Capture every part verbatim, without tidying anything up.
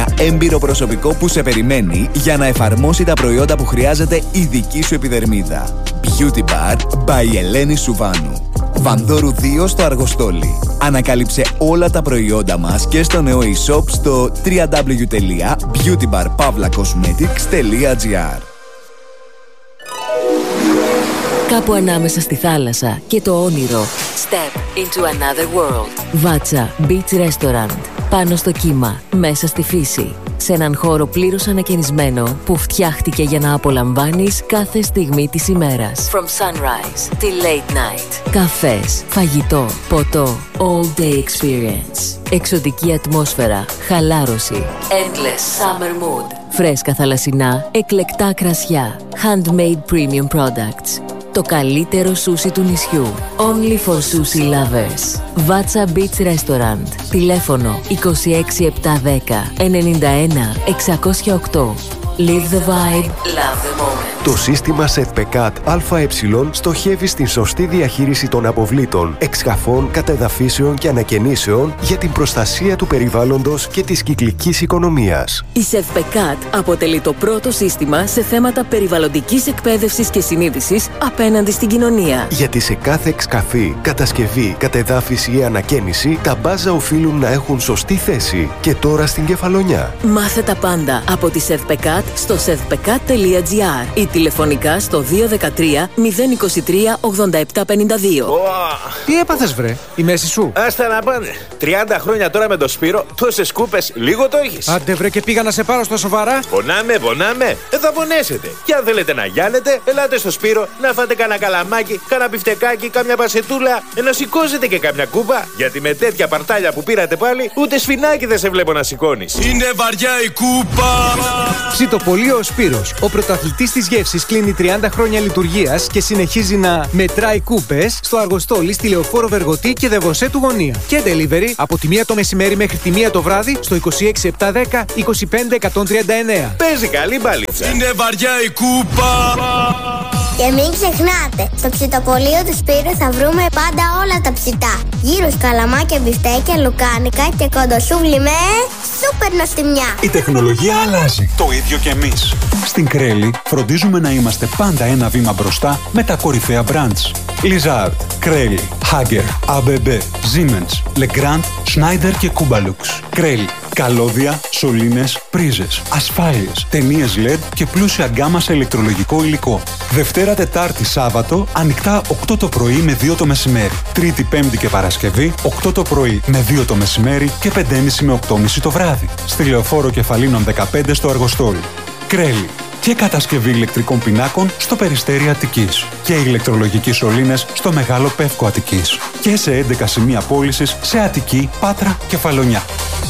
ένα έμπειρο προσωπικό που σε περιμένει για να εφαρμόσει τα προϊόντα που χρειάζεται η δική σου επιδερμίδα. Beauty Bar by Ελένη Σουβάνου. Βανδόρου δύο στο Αργοστόλι. Ανακάλυψε όλα τα προϊόντα μας και στο νέο e-shop στο double-u double-u double-u τελεία beauty bar pavla cosmetics τελεία gr. Κάπου ανάμεσα στη θάλασσα και το όνειρο. Step into another world. Βάτσα Beach Restaurant. Πάνω στο κύμα, μέσα στη φύση. Σε έναν χώρο πλήρως ανακαινισμένο που φτιάχτηκε για να απολαμβάνεις κάθε στιγμή της ημέρας. From sunrise till late night. Καφές, φαγητό, ποτό. All day experience. Εξωτική ατμόσφαιρα, χαλάρωση. Endless summer mood. Φρέσκα θαλασσινά, εκλεκτά κρασιά. Handmade premium products. Το καλύτερο σούσι του νησιού. Only for sushi lovers. Βάτσα Beach Restaurant. Τηλέφωνο είκοσι έξι επτακόσια δέκα ενενήντα ένα εξακόσια οκτώ. Live the vibe, love the moment. Το σύστημα ΣΕΔΠΕΚΑΤ ΑΕ στοχεύει στην σωστή διαχείριση των αποβλήτων, εξκαφών, κατεδαφίσεων και ανακαινήσεων για την προστασία του περιβάλλοντος και της κυκλικής οικονομίας. Η ΣΕΔΠΕΚΑΤ αποτελεί το πρώτο σύστημα σε θέματα περιβαλλοντικής εκπαίδευσης και συνείδησης απέναντι στην κοινωνία. Γιατί σε κάθε εξκαφή, κατασκευή, κατεδάφιση ή ανακαίνιση, τα μπάζα οφείλουν να έχουν σωστή θέση. Και τώρα στην Κεφαλονιά. Μάθε τα πάντα από τη ΣΕΔΠΕΚΑΤ στο σεδπεκατ τελεία gr ή τηλεφωνικά στο δύο ένα τρία μηδέν είκοσι τρία ογδόντα επτά πενήντα δύο. Oh. Τι έπαθες βρε, η μέση σου? Άστα να πάνε. τριάντα χρόνια τώρα με το Σπύρο, τόσες κούπες, λίγο το έχεις. Άντε βρε και πήγα να σε πάρω στα σοβαρά. Πονάμε, πονάμε. Δεν θα πονέσετε. Και αν θέλετε να γιάνετε, ελάτε στο Σπύρο να φάτε κανένα καλαμάκι, κανένα μπιφτεκάκι, κάμια πασετούλα, να σηκώσετε και κάμια κούπα. Γιατί με τέτοια παρτάλια που πήρατε πάλι, ούτε σφινάκι δεν σε βλέπω να σηκώνεις. Είναι βαριά η κούπα. Ψητοπολείο ο Σπύρος, ο πρωταθλητής της γεύσης, κλείνει τριάντα χρόνια λειτουργίας και συνεχίζει να μετράει κούπες στο Αργοστόλι, στη Λεωφόρο Βεργοτή και Δεβοσέ του Γωνία. Και delivery από τη μία το μεσημέρι μέχρι τη μία το βράδυ στο είκοσι έξι επτακόσια δέκα είκοσι πέντε εκατόν τριάντα εννέα. Παίζει καλή μπαλίτσα. Είναι βαριά η κούπα. Και μην ξεχνάτε, στο ψητοπολείο του Σπύρου θα βρούμε πάντα όλα τα ψητά. Γύρους, καλαμάκια, μπιφτέκια, λουκάνικα και κοντοσούβλι με σούπερ νοστιμιά. Η τεχνολογία αλλάζει. Το ίδιο και εμείς. Στην Κρέλη φροντίζουμε να είμαστε πάντα ένα βήμα μπροστά με τα κορυφαία brands. Lizard, Κρέλη, Hager, έι μπι μπι, Siemens, Legrand, Schneider και Kubalux. Κρέλη. Καλώδια, σωλήνες, πρίζες, ασφάλειες, ταινίες ελ ι ντι και πλούσια γκάμα σε ηλεκτρολογικό υλικό. Δευτέρα, Τετάρτη, Σάββατο, ανοιχτά οκτώ το πρωί με δύο το μεσημέρι. Τρίτη, Πέμπτη και Παρασκευή, οκτώ το πρωί με δύο το μεσημέρι και πέντε και μισή με οκτώ και μισή το βράδυ. Στη Λεωφόρο Κεφαλίνων δεκαπέντε στο Αργοστόλι. Κρέλη. Και κατασκευή ηλεκτρικών πινάκων στο Περιστέρι Αττικής. Και ηλεκτρολογικοί σωλήνες στο Μεγάλο Πεύκο Αττικής. Και σε έντεκα σημεία πώλησης σε Αττική, Πάτρα και Φαλονιά.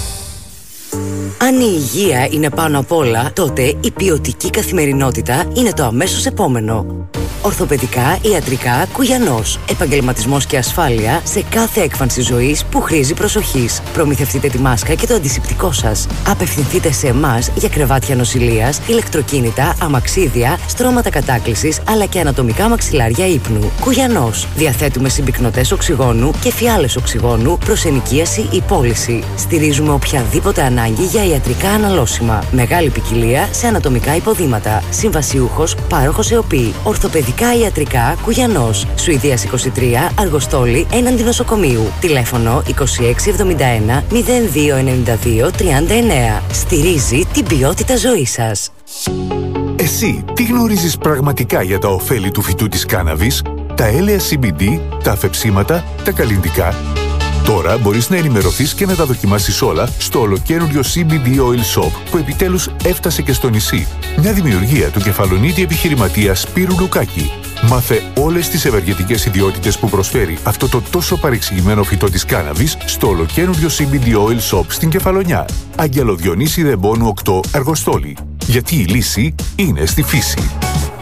Αν η υγεία είναι πάνω απ' όλα, τότε η ποιοτική καθημερινότητα είναι το αμέσως επόμενο. Ορθοπαιδικά, ιατρικά, Κουγιανός. Επαγγελματισμός και ασφάλεια σε κάθε έκφανση ζωής που χρήζει προσοχής. Προμηθευτείτε τη μάσκα και το αντισηπτικό σας. Απευθυνθείτε σε εμάς για κρεβάτια νοσηλείας, ηλεκτροκίνητα, αμαξίδια, στρώματα κατάκλησης αλλά και ανατομικά μαξιλάρια ύπνου. Κουγιανός. Διαθέτουμε συμπυκνωτές οξυγόνου και φιάλες οξυγόνου προς ενοικίαση ή πώληση. Στηρίζουμε οποιαδήποτε ανάγκη για ιατρικά αναλώσιμα. Μεγάλη ποικιλία σε ανατομικά υποδήματα. Συμβασιούχος, πάροχος ΕΟΠΗ. Ορθοπαιδικά ιατρικά Κουγιανός. Σουηδίας είκοσι τρία, Αργοστόλι, έναντι νοσοκομείου. Τηλέφωνο είκοσι έξι εβδομήντα ένα μηδέν δύο ενενήντα δύο τριάντα εννέα. Στηρίζει την ποιότητα ζωής σας. Εσύ, τι γνωρίζεις πραγματικά για τα ωφέλη του φυτού της κάναβης, τα έλαια σι μπι ντι, τα αφεψίματα, τα καλλυντικά? Τώρα μπορείς να ενημερωθείς και να τα δοκιμάσεις όλα στο ολοκαίνουργιο σι μπι ντι Oil Shop που επιτέλους έφτασε και στο νησί. Μια δημιουργία του κεφαλονίτη επιχειρηματία Σπύρου Λουκάκη. Μάθε όλες τις ευεργετικές ιδιότητες που προσφέρει αυτό το τόσο παρεξηγημένο φυτό της κάναβης στο ολοκαίνουργιο σι μπι ντι Oil Shop στην Κεφαλονιά. Άγγελο Διονύση Δεμπόνου οκτώ, Αργοστόλι. Γιατί η λύση είναι στη φύση.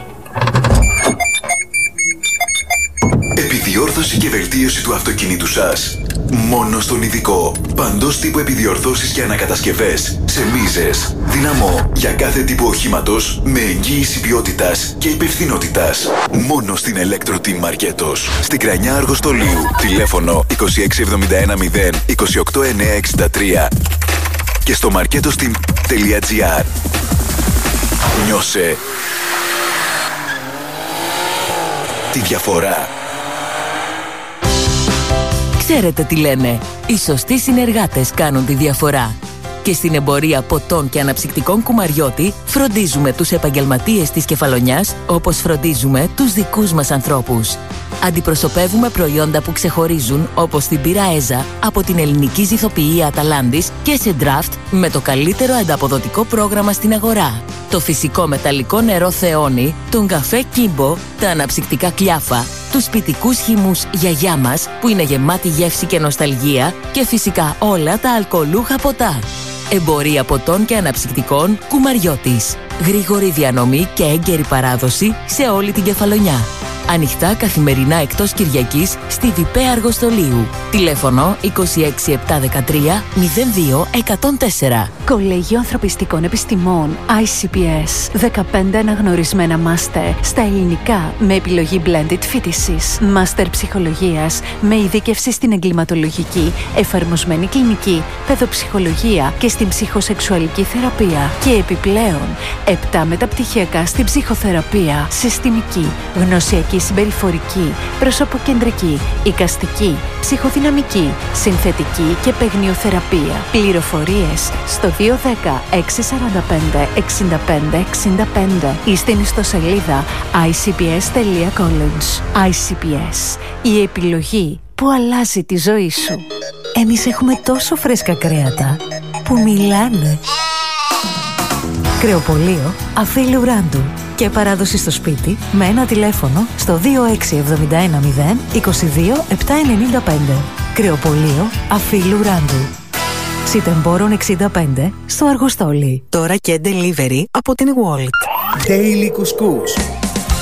Επιδιόρθωση και βελτίωση του αυτοκινήτου σας. Μόνο στον ειδικό. Παντός τύπου επιδιορθώσεις και ανακατασκευές. Σε μίζες. Δυναμό. Για κάθε τύπο οχήματος. Με εγγύηση ποιότητας και υπευθυνότητας. Μόνο στην Electro Team Μαρκέτος. Στην Κρανιά Αργοστολίου. Τηλέφωνο είκοσι έξι εβδομήντα ένα μηδέν είκοσι οκτώ εννιακόσια εξήντα τρία. και στο marketostim.gr. Νιώσε τη διαφορά. Ξέρετε τι λένε, οι σωστοί συνεργάτες κάνουν τη διαφορά. Και στην εμπορία ποτών και αναψυκτικών Κουμαριώτη φροντίζουμε τους επαγγελματίες της Κεφαλονιάς όπως φροντίζουμε τους δικούς μας ανθρώπους. Αντιπροσωπεύουμε προϊόντα που ξεχωρίζουν όπως την πύρα Έζα από την ελληνική ζυθοποιία Αταλάντης και σε draft με το καλύτερο ανταποδοτικό πρόγραμμα στην αγορά. Το φυσικό μεταλλικό νερό Θεόνι, τον καφέ Κίμπο, τα αναψυκτικά Κλιάφα, τους σπιτικούς χυμούς Γιαγιά μας που είναι γεμάτη γεύση και νοσταλγία και φυσικά όλα τα αλκοολούχα ποτά. Εμπορία ποτών και αναψυκτικών Κουμαριώτης. Γρήγορη διανομή και έγκαιρη παράδοση σε όλη την Κεφαλονιά. Ανοιχτά καθημερινά εκτός Κυριακής στη Διπέ Αργοστολίου. Τηλέφωνο είκοσι έξι επτακόσια δεκατρία μηδέν δύο εκατόν τέσσερα. Κολέγιο Ανθρωπιστικών Επιστημών άι σι πι ες. δεκαπέντε αναγνωρισμένα μάστερ στα ελληνικά με επιλογή blended φοιτησης. Μάστερ ψυχολογίας με ειδίκευση στην εγκληματολογική, εφαρμοσμένη κλινική, παιδοψυχολογία και στην ψυχοσεξουαλική θεραπεία. Και επιπλέον επτά μεταπτυχιακά στην ψυχοθεραπεία, συστημική, γνωσιακή συμπεριφορική, προσωποκεντρική, εικαστική, ψυχοδυναμική, συνθετική και παιγνιοθεραπεία. Πληροφορίες στο δύο ένα μηδέν έξι τέσσερα πέντε εξήντα πέντε εξήντα πέντε ή στην ιστοσελίδα άι σι πι ες τελεία college. άι σι πι ες, η επιλογή που αλλάζει τη ζωή σου. Εμείς έχουμε τόσο φρέσκα κρέατα που μιλάνε. Κρεοπωλείο Αφίλου Ράντου και παράδοση στο σπίτι με ένα τηλέφωνο στο δύο έξι επτά ένα μηδέν είκοσι δύο επτακόσια ενενήντα πέντε. Κρεοπωλείο Αφίλου Ράντου. Σιτεμπόρων εξήντα πέντε στο Αργοστόλι. Τώρα και delivery από την Wallet. Daily Couscous.